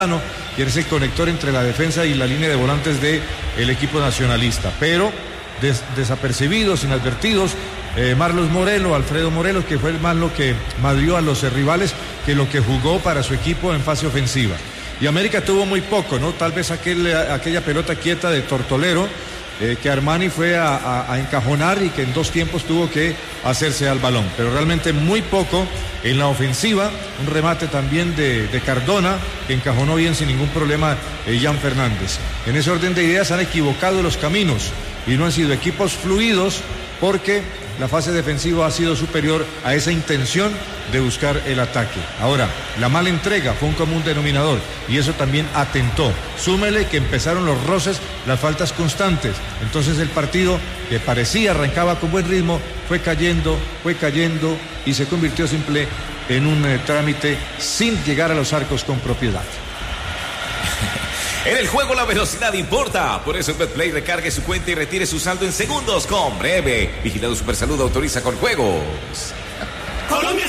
que es el conector entre la defensa y la línea de volantes del equipo nacionalista. Pero desapercibidos, inadvertidos, Marlos Morelos, Alfredo Morelos, que fue más lo que madrió a los rivales que lo que jugó para su equipo en fase ofensiva. Y América tuvo muy poco, ¿no? Tal vez aquella pelota quieta de Tortolero, que Armani fue a encajonar y que en 2 tiempos tuvo que hacerse al balón, pero realmente muy poco en la ofensiva. Un remate también de Cardona, que encajonó bien sin ningún problema Jan Fernández. En ese orden de ideas han equivocado los caminos y no han sido equipos fluidos, porque la fase defensiva ha sido superior a esa intención de buscar el ataque. Ahora, la mala entrega fue un común denominador y eso también atentó. Súmele que empezaron los roces, las faltas constantes. Entonces el partido, que parecía arrancaba con buen ritmo, fue cayendo y se convirtió simple en un trámite sin llegar a los arcos con propiedad. En el juego la velocidad importa, por eso en BetPlay recargue su cuenta y retire su saldo en segundos con Breve. Vigilado Supersalud, autoriza con juegos. Colombia